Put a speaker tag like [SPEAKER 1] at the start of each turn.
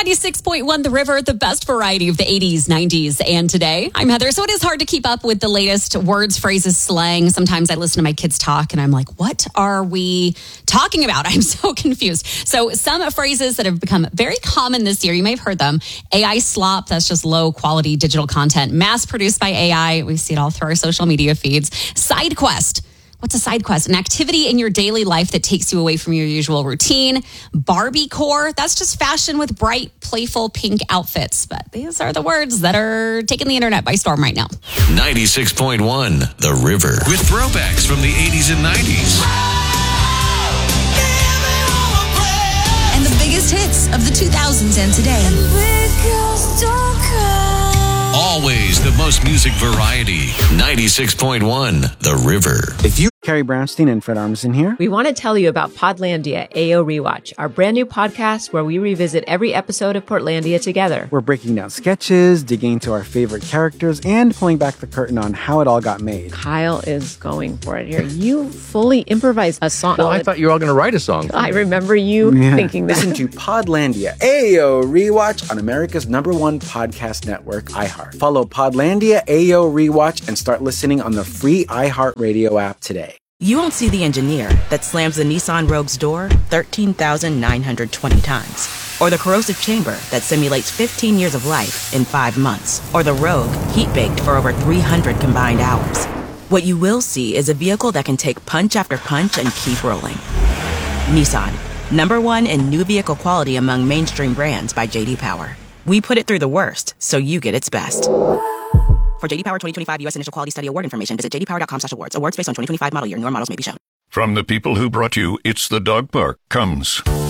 [SPEAKER 1] 96.1 The River, the best variety of the 80s, 90s, and today. I'm Heather. So it is hard to keep up with the latest words, phrases, slang. Sometimes I listen to my kids talk and I'm like, what are we talking about? I'm so confused. So some phrases that have become very common this year, you may have heard them. AI slop, that's just low quality digital content, mass produced by AI. We see it all through our social media feeds. Side quest. What's a side quest? An activity in your daily life that takes you away from your usual routine. Barbie core, that's just fashion with bright, playful pink outfits. But these are the words that are taking the internet by storm right now.
[SPEAKER 2] 96.1 The River. With throwbacks from the 80s and 90s.
[SPEAKER 3] And the biggest hits of the 2000s and today.
[SPEAKER 2] Always the most music variety. 96.1 The River.
[SPEAKER 4] If you Carrie Brownstein and Fred Armisen here.
[SPEAKER 5] We want to tell you about Podlandia AO Rewatch, our brand new podcast where we revisit every episode of Portlandia together.
[SPEAKER 4] We're breaking down sketches, digging into our favorite characters, and pulling back the curtain on how it all got made.
[SPEAKER 5] Kyle is going for it here. You fully improvised a song.
[SPEAKER 6] Well, I thought you were all going to write a song.
[SPEAKER 5] I remember you thinking that.
[SPEAKER 4] Listen to Podlandia AO Rewatch on America's #1 podcast network, iHeart. Follow Podlandia AO Rewatch and start listening on the free iHeartRadio app today.
[SPEAKER 7] You won't see the engineer that slams the Nissan Rogue's door 13,920 times. Or the corrosive chamber that simulates 15 years of life in 5 months. Or the Rogue heat-baked for over 300 combined hours. What you will see is a vehicle that can take punch after punch and keep rolling. Nissan, #1 in new vehicle quality among mainstream brands by J.D. Power. We put it through the worst, so you get its best. For J.D. Power 2025 U.S. Initial Quality Study Award information, visit jdpower.com/awards. Awards based on 2025 model year. Newer models may be shown.
[SPEAKER 8] From the people who brought you It's the Dog Park comes